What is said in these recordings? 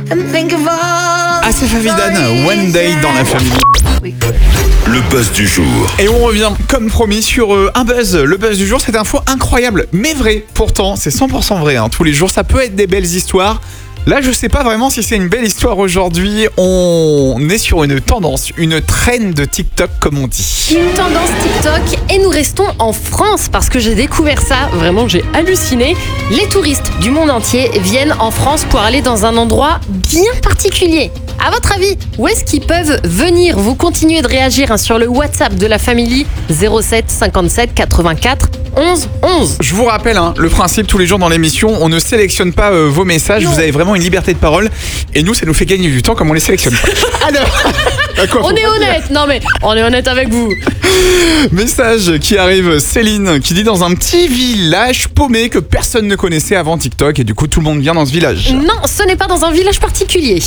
Asif Avidan, One Day dans la famille. Le buzz du jour. Et on revient, comme promis, sur un buzz. Le buzz du jour, cette info incroyable, mais vrai. Pourtant, c'est 100% vrai. Tous les jours, ça peut être des belles histoires. Là, je sais pas vraiment si c'est une belle histoire aujourd'hui. On est sur une tendance, une trend de TikTok, comme on dit. Une tendance TikTok et nous restons en France parce que j'ai découvert ça, vraiment j'ai halluciné. Les touristes du monde entier viennent en France pour aller dans un endroit bien particulier. À votre avis, où est-ce qu'ils peuvent venir? Vous continuez de réagir sur le WhatsApp de la famille 07 57 84 11 11. Je vous rappelle, le principe tous les jours dans l'émission, on ne sélectionne pas vos messages, Non. vous avez vraiment une liberté de parole et nous, ça nous fait gagner du temps comme on les sélectionne. Alors, On est honnête, non mais on est honnête avec vous. message qui arrive, Céline qui dit dans un petit village paumé que personne ne connaissait avant TikTok et du coup tout le monde vient dans ce village. Non, ce n'est pas dans un village particulier.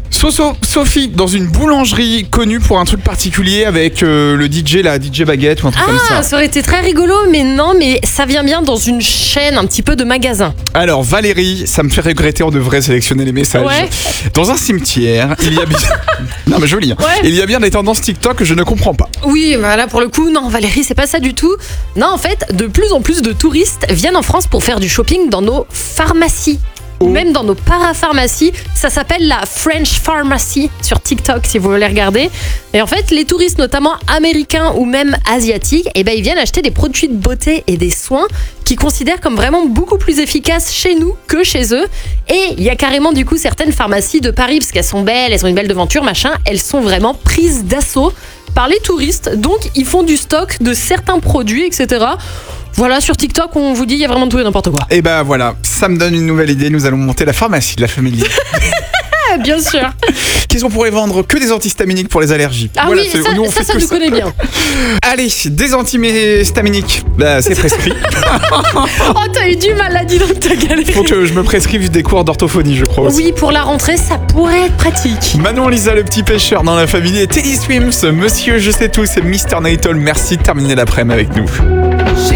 Sophie dans une boulangerie connue pour un truc particulier avec le DJ, la DJ baguette ou un truc comme ça. Ça aurait été très rigolo, mais non, mais ça vient bien dans une chaîne un petit peu de magasins. Alors Valérie, ça me fait regretter, on devrait sélectionner les messages. Ouais. Dans un cimetière, il y a bien... non mais joli, Ouais. Il y a bien des tendances TikTok que je ne comprends pas. Oui, bah là pour le coup, non Valérie, c'est pas ça du tout. Non, en fait, de plus en plus de touristes viennent en France pour faire du shopping dans nos pharmacies. Ou même dans nos parapharmacies. Ça s'appelle la French Pharmacy sur TikTok si vous voulez regarder. Et en fait, les touristes, notamment américains ou même asiatiques, ils viennent acheter des produits de beauté et des soins qu'ils considèrent comme vraiment beaucoup plus efficaces chez nous que chez eux. Et il y a carrément du coup certaines pharmacies de Paris, parce qu'elles sont belles, elles ont une belle devanture, machin, elles sont vraiment prises d'assaut par les touristes. Donc, ils font du stock de certains produits, etc. Voilà, sur TikTok, on vous dit, il y a vraiment tout et n'importe quoi. Et bah voilà, ça me donne une nouvelle idée, nous allons monter la pharmacie de la famille. Ah, bien sûr. Qu'est-ce qu'on pourrait vendre? Que des antihistaminiques pour les allergies. Ah Voilà, oui, c'est- nous, on fait ça que tu connais bien. Allez, des antihistaminiques, bah, c'est prescrit. Oh, t'as eu du mal là, dis donc, t'as galéré. Faut que je me prescrive des cours d'orthophonie, je crois aussi. Oui, pour la rentrée, ça pourrait être pratique. Manon Lisa, le petit pêcheur dans la famille, et Teddy Swims, Monsieur Je sais tout, c'est Mr. Natal. Merci de terminer l'après-midi avec nous.